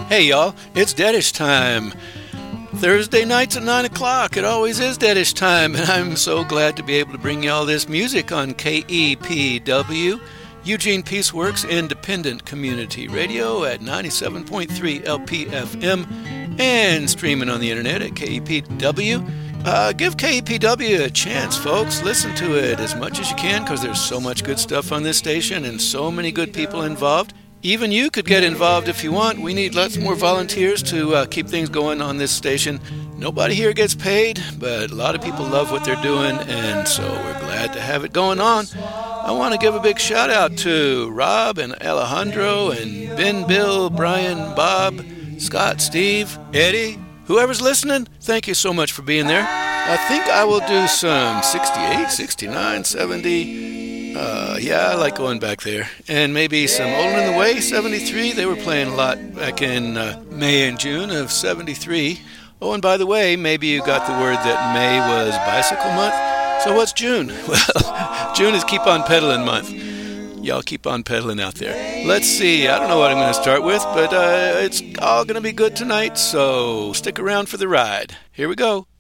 Hey y'all, it's Deadish time. Thursday nights at 9 o'clock. It always is Deadish time, and I'm so glad to be able to bring y'all this music on KEPW, Eugene Peaceworks Independent Community Radio at 97.3 LPFM, and streaming on the internet at KEPW. Give KEPW a chance, folks. Listen to it as much as you can, because there's so much good stuff on this station and so many good people involved. Even you could get involved if you want. We need lots more volunteers to keep things going on this station. Nobody here gets paid, but a lot of people love what they're doing, and so we're glad to have it going on. I want to give a big shout out to Rob and Alejandro and Ben, Bill, Brian, Bob, Scott, Steve, Eddie, whoever's listening. Thank you so much for being there. I think I will do some 68, 69, 70... I like going back there. And maybe some Older in the Way, 73. They were playing a lot back in May and June of 73. Oh, and by the way, maybe you got the word that May was Bicycle Month. So what's June? Well, June is Keep On Pedaling Month. Y'all keep on pedaling out there. Let's see. I don't know what I'm going to start with, but it's all going to be good tonight, so stick around for the ride. Here we go.